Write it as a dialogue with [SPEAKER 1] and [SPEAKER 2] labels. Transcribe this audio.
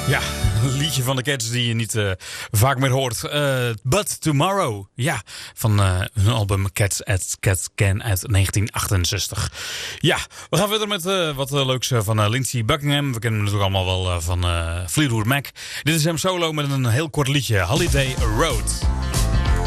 [SPEAKER 1] Ja, een liedje van de Cats die je niet vaak meer hoort. But Tomorrow, ja, van hun album Cats at Cat Can uit 1968. Ja, we gaan verder met wat leuks van Lindsey Buckingham. We kennen hem natuurlijk allemaal wel van Fleetwood Mac. Dit is hem solo met een heel kort liedje, Holiday Road.